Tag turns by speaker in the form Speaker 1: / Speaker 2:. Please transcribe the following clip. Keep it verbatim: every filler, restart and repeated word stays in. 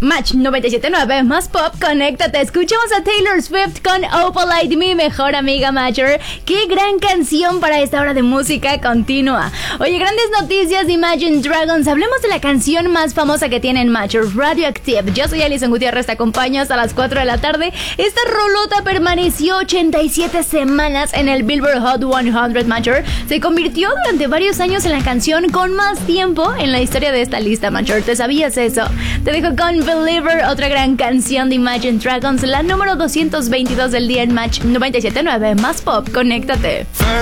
Speaker 1: Match noventa y siete punto nueve más pop, conéctate. Escuchamos a Taylor Swift con Opalite, mi mejor amiga Matcher. Qué gran canción para esta hora de música continua. Oye, grandes noticias de Imagine Dragons. Hablemos de la canción más famosa que tienen Matcher, Radioactive. Yo soy Alison Gutiérrez, te acompaño hasta las cuatro de la tarde. Esta rolota permaneció ochenta y siete semanas en el Billboard Hot cien Matcher. Se convirtió durante varios años en la canción con más tiempo en la historia de esta lista, Matcher. ¿Te sabías eso? Te dejo con Believer, otra gran canción de Imagine Dragons, la número doscientos veintidós del día en Match noventa y siete punto nueve más pop, conéctate.
Speaker 2: First